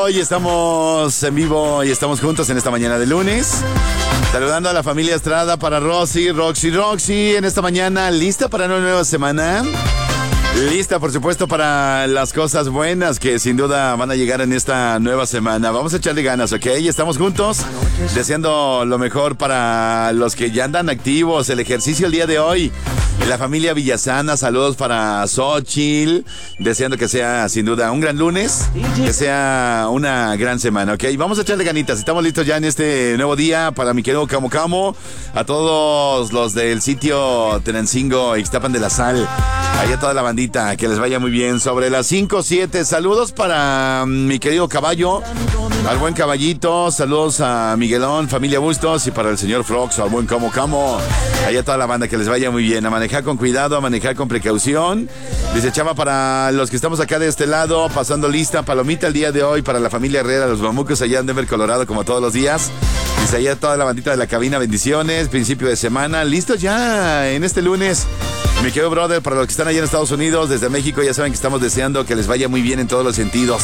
hoy estamos en vivo y estamos juntos en esta mañana de lunes. Saludando a la familia Estrada para Roxy en esta mañana. ¿Lista para una nueva semana? Lista, por supuesto, para las cosas buenas que sin duda van a llegar en esta nueva semana. Vamos a echarle ganas, ¿ok? Estamos juntos, deseando lo mejor para los que ya andan activos. El ejercicio el día de hoy. La familia Villasana, saludos para Xochitl. Deseando que sea, sin duda, un gran lunes. Que sea una gran semana, ¿ok? Vamos a echarle ganitas. Estamos listos ya en este nuevo día para mi querido Camo Camo. A todos los del sitio Tenancingo, Ixtapan de la Sal. Ahí a toda la bandita. Que les vaya muy bien. Sobre las 5:07, saludos para mi querido Caballo, al buen Caballito. Saludos a Miguelón, familia Bustos, y para el señor Frox, al buen Camo Camo. Ahí a toda la banda, que les vaya muy bien. A manejar con cuidado, a manejar con precaución. Dice Chava, para los que estamos acá de este lado, pasando lista, palomita el día de hoy para la familia Herrera, los mamucos allá en Denver, Colorado, como todos los días. Dice ahí a toda la bandita de la cabina, bendiciones, principio de semana. Listos ya en este lunes. Mi querido brother, para los que están allá en Estados Unidos, desde México, ya saben que estamos deseando que les vaya muy bien en todos los sentidos.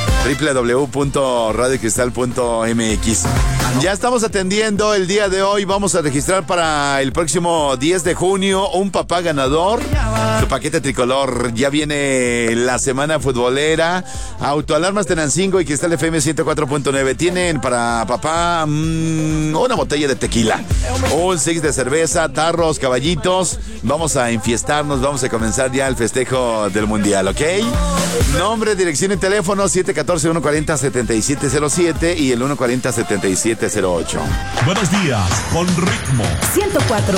www.radiocristal.mx. Ya estamos atendiendo el día de hoy. Vamos a registrar para el próximo 10 de junio un papá ganador. Su paquete tricolor. Ya viene la semana futbolera. Autoalarmas Tenancingo y Cristal FM 104.9. Tienen para papá una botella de tequila, un six de cerveza, tarros, caballitos. Vamos a enfiestarnos, vamos a comenzar ya el festejo del mundial, ¿ok? Nombre, dirección y teléfono 714-140-7707 y el 140-7708. Buenos días, con ritmo 104.